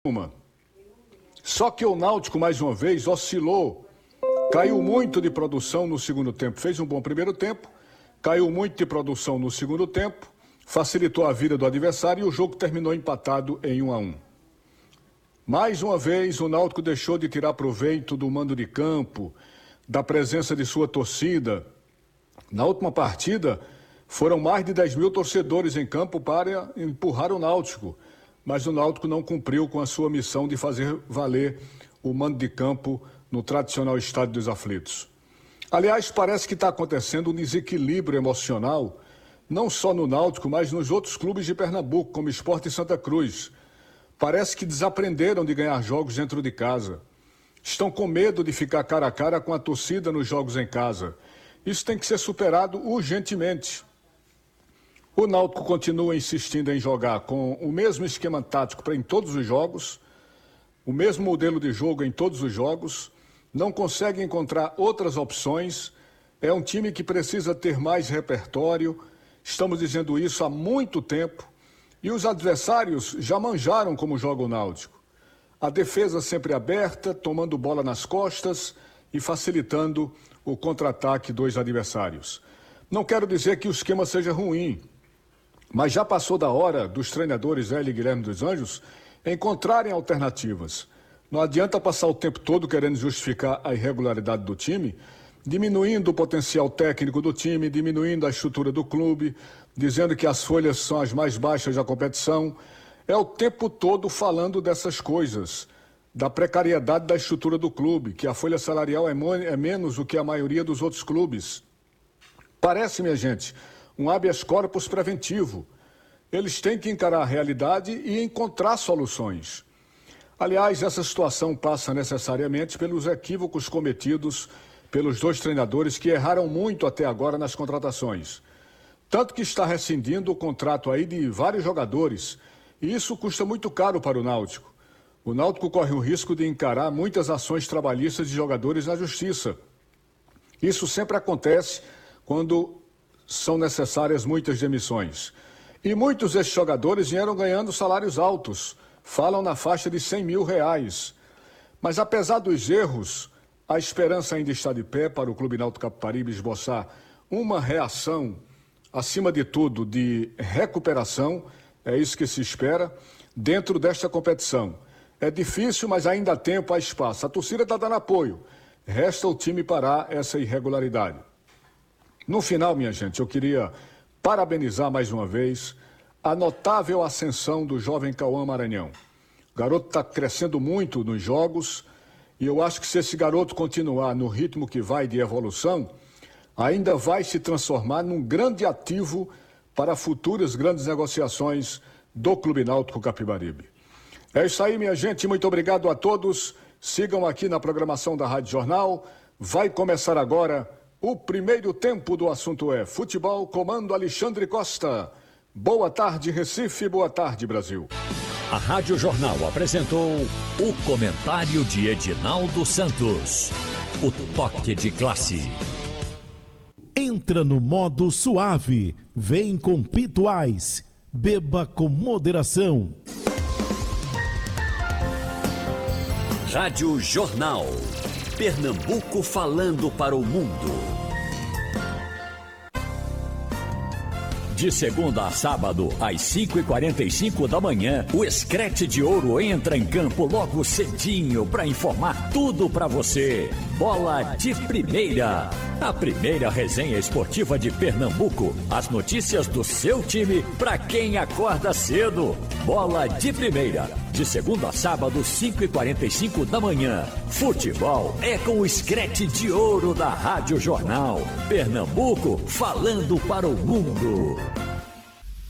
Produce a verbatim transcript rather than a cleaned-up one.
Uma. Só que o Náutico, mais uma vez, oscilou, caiu muito de produção no segundo tempo. Fez um bom primeiro tempo, caiu muito de produção no segundo tempo, facilitou a vida do adversário e o jogo terminou empatado em um a um. Mais uma vez, o Náutico deixou de tirar proveito do mando de campo, da presença de sua torcida. Na última partida, foram mais de dez mil torcedores em campo para empurrar o Náutico, mas o Náutico não cumpriu com a sua missão de fazer valer o mando de campo no tradicional Estádio dos Aflitos. Aliás, parece que está acontecendo um desequilíbrio emocional, não só no Náutico, mas nos outros clubes de Pernambuco, como Sport e Santa Cruz. Parece que desaprenderam de ganhar jogos dentro de casa. Estão com medo de ficar cara a cara com a torcida nos jogos em casa. Isso tem que ser superado urgentemente. O Náutico continua insistindo em jogar com o mesmo esquema tático para em todos os jogos, o mesmo modelo de jogo em todos os jogos, não consegue encontrar outras opções, é um time que precisa ter mais repertório, estamos dizendo isso há muito tempo, e os adversários já manjaram como joga o Náutico. A defesa sempre aberta, tomando bola nas costas e facilitando o contra-ataque dos adversários. Não quero dizer que o esquema seja ruim, mas já passou da hora dos treinadores Hélio e Guilherme dos Anjos encontrarem alternativas. Não adianta passar o tempo todo querendo justificar a irregularidade do time, diminuindo o potencial técnico do time, diminuindo a estrutura do clube, dizendo que as folhas são as mais baixas da competição. É o tempo todo falando dessas coisas, da precariedade da estrutura do clube, que a folha salarial é, é menos do que a maioria dos outros clubes. Parece, minha gente, um habeas corpus preventivo. Eles têm que encarar a realidade e encontrar soluções. Aliás, essa situação passa necessariamente pelos equívocos cometidos pelos dois treinadores que erraram muito até agora nas contratações. Tanto que está rescindindo o contrato aí de vários jogadores, e isso custa muito caro para o Náutico. O Náutico corre o risco de encarar muitas ações trabalhistas de jogadores na justiça. Isso sempre acontece quando são necessárias muitas demissões. E muitos desses jogadores vieram ganhando salários altos, falam na faixa de cem mil reais. Mas apesar dos erros, a esperança ainda está de pé para o Clube Náutico Capibaribe esboçar uma reação, acima de tudo, de recuperação, é isso que se espera, dentro desta competição. É difícil, mas ainda há tempo, há espaço. A torcida está dando apoio. Resta o time parar essa irregularidade. No final, minha gente, eu queria parabenizar mais uma vez a notável ascensão do jovem Cauã Maranhão. O garoto está crescendo muito nos jogos e eu acho que se esse garoto continuar no ritmo que vai de evolução, ainda vai se transformar num grande ativo para futuras grandes negociações do Clube Náutico Capibaribe. É isso aí, minha gente. Muito obrigado a todos. Sigam aqui na programação da Rádio Jornal. Vai começar agora o primeiro tempo do assunto é futebol, comando Alexandre Costa. Boa tarde, Recife, boa tarde, Brasil. A Rádio Jornal apresentou o comentário de Edinaldo Santos. O toque de classe. Entra no modo suave, vem com Pituais, beba com moderação. Rádio Jornal. Pernambuco falando para o mundo. De segunda a sábado, às cinco e quarenta e cinco da manhã, o Screte de Ouro entra em campo logo cedinho para informar tudo para você. Bola de Primeira. A primeira resenha esportiva de Pernambuco. As notícias do seu time para quem acorda cedo. Bola de Primeira. De segunda a sábado, cinco e quarenta e cinco da manhã. Futebol é com o Screte de Ouro da Rádio Jornal. Pernambuco falando para o mundo.